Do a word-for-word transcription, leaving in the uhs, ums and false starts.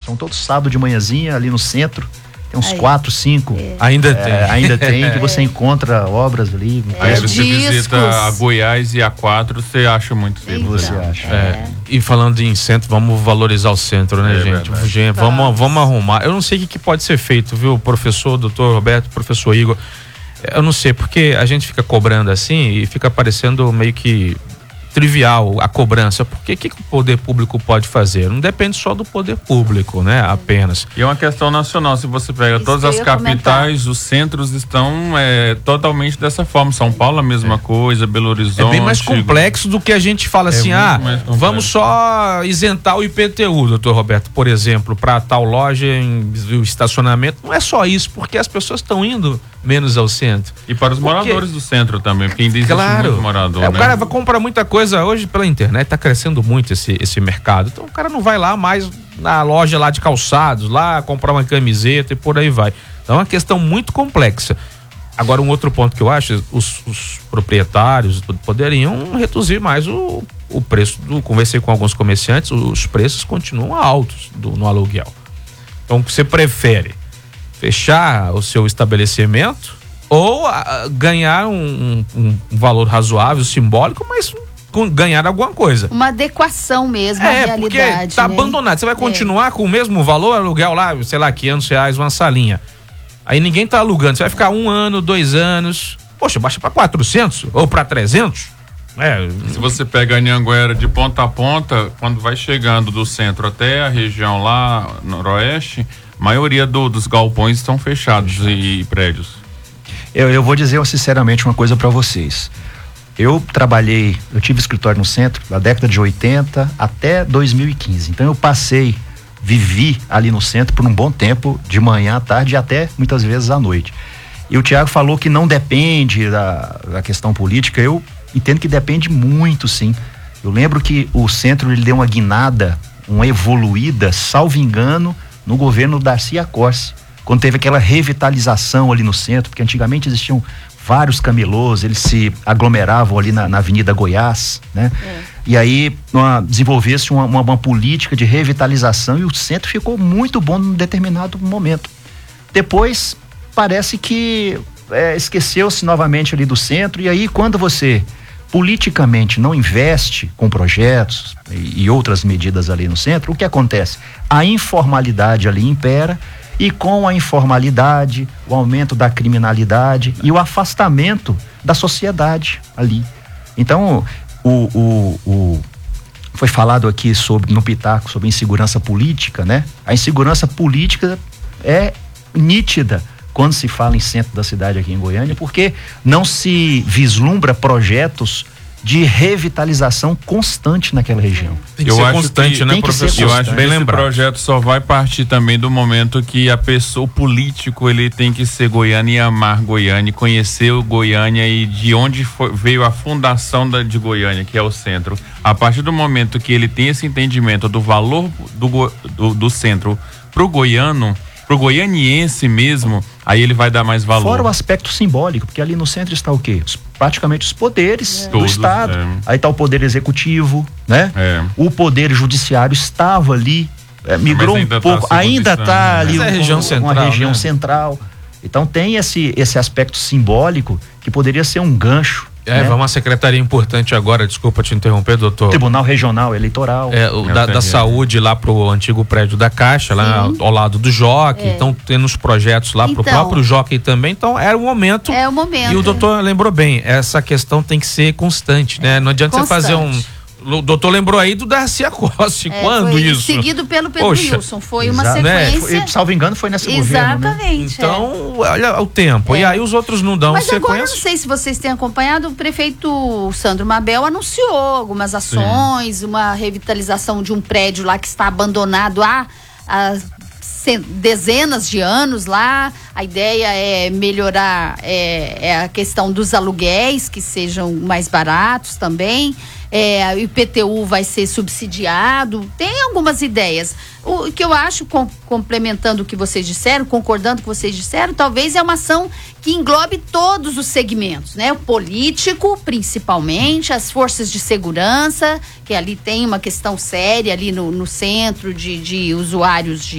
Então todo sábado de manhãzinha ali no centro tem uns Aí. quatro, cinco. É. Ainda É, tem. ainda tem, que você encontra obras ali. É. Aí preço- você Discos. visita a Goiás e a quatro, você acha muito cedo. Então, você acha. É, e falando em centro, vamos valorizar o centro, né, É gente? verdade. Gente, vamos, vamos arrumar. Eu não sei o que, que pode ser feito, viu, professor, doutor Roberto, professor Igor. Eu não sei, porque a gente fica cobrando assim e fica parecendo meio que trivial a cobrança. Porque o que, que o poder público pode fazer? Não depende só do poder público, né? Apenas. E é uma questão nacional, se você pega Isso todas que eu as ia capitais, os centros estão é, totalmente dessa forma. São Paulo a mesma coisa, Belo Horizonte. É bem mais complexo do que a gente fala assim, muito ah, mais complexo. vamos só isentar o I P T U, doutor Roberto, por exemplo, para tal loja em o estacionamento. Não é só isso, porque as pessoas estão indo menos ao centro. E para os Porque- moradores do centro também, porque ainda existe Claro. muito morador, É, o né? cara vai comprar muita coisa hoje pela internet, tá crescendo muito esse, esse mercado. Então o cara não vai lá mais na loja lá de calçados, lá comprar uma camiseta e por aí vai. Então é uma questão muito complexa. Agora, um outro ponto que eu acho, os, os proprietários poderiam reduzir mais o, o preço do. Conversei com alguns comerciantes, os preços continuam altos do, no aluguel. Então, o que você prefere? Fechar o seu estabelecimento ou ah, ganhar um, um, um valor razoável, simbólico, mas com, ganhar alguma coisa. Uma adequação mesmo à É, porque realidade. tá né? abandonado. Você vai continuar com o mesmo valor, aluguel lá, sei lá, quinhentos reais, uma salinha. Aí ninguém tá alugando. Você vai ficar um ano, dois anos. Poxa, baixa pra quatrocentos ou pra trezentos. É, Se você pega a Anhanguera de ponta a ponta, quando vai chegando do centro até a região lá, noroeste, a maioria do, dos galpões estão fechados e, e prédios. Eu, eu vou dizer sinceramente uma coisa para vocês. Eu trabalhei, eu tive escritório no centro da década de oitenta até dois mil e quinze. Então eu passei, vivi ali no centro por um bom tempo, de manhã à tarde e até muitas vezes à noite. E o Tiago falou que não depende da, da questão política. Eu entendo que depende muito, sim. Eu lembro que o centro ele deu uma guinada, uma evoluída, salvo engano, no governo Darcy Accorsi, quando teve aquela revitalização ali no centro, porque antigamente existiam vários camelôs, eles se aglomeravam ali na, na Avenida Goiás, né? É. E aí desenvolvesse uma, uma, uma política de revitalização e o centro ficou muito bom num determinado momento. Depois, parece que é, esqueceu-se novamente ali do centro, e aí quando você politicamente não investe com projetos e, e outras medidas ali no centro, o que acontece? A informalidade ali impera, e com a informalidade, o aumento da criminalidade e o afastamento da sociedade ali. Então, o, o, o, foi falado aqui sobre, no Pitaco sobre insegurança política, né? A insegurança política é nítida quando se fala em centro da cidade aqui em Goiânia, porque não se vislumbra projetos de revitalização constante naquela região. Tem que eu ser acho constante, que, né, tem que ser professor? Eu acho que Bem esse lembrado. projeto só vai partir também do momento que a pessoa, o político, ele tem que ser goiano e amar Goiânia, e conhecer o Goiânia e de onde foi, veio a fundação da, de Goiânia, que é o centro. A partir do momento que ele tem esse entendimento do valor do, do, do centro pro goiano, pro goianiense mesmo, aí ele vai dar mais valor. Fora o aspecto simbólico, porque ali no centro está o quê? Os, praticamente os poderes É. do Todos, Estado. é. Aí está o poder executivo, né? É. O poder judiciário estava ali, é, migrou ainda um tá pouco, se ainda modificando, está né? ali Mas é um- região uma central, região né? central. Então tem esse, esse aspecto simbólico que poderia ser um gancho. É, né? vai uma secretaria importante agora, desculpa te interromper, doutor. Tribunal Regional Eleitoral. É, o É, da, eu da entendi. saúde lá pro antigo prédio da Caixa, lá Sim. ao lado do Jockey, É. então tendo os projetos lá pro Então. próprio Jockey também, então era o momento. É o momento. E o doutor lembrou bem, essa questão tem que ser constante, né? Não adianta Constante. você fazer um... O doutor lembrou aí do Darcy Accorsi, É, quando foi isso? Seguido pelo Pedro Poxa, Wilson. Foi uma Exato. né? sequência. Foi, salvo engano, foi nesse governo, né? Exatamente. Então, olha o tempo. É. E aí os outros não dão Mas agora, sequência. não sei se vocês têm acompanhado, o prefeito Sandro Mabel anunciou algumas ações, uma revitalização de um prédio lá que está abandonado há, há cent- dezenas de anos lá. A ideia é melhorar é, é a questão dos aluguéis, que sejam mais baratos também. É, o I P T U vai ser subsidiado, tem algumas ideias. O que eu acho, com, complementando o que vocês disseram, concordando com o que vocês disseram, talvez é uma ação que englobe todos os segmentos, né? O político, principalmente, as forças de segurança, que ali tem uma questão séria ali no, no centro de, de usuários de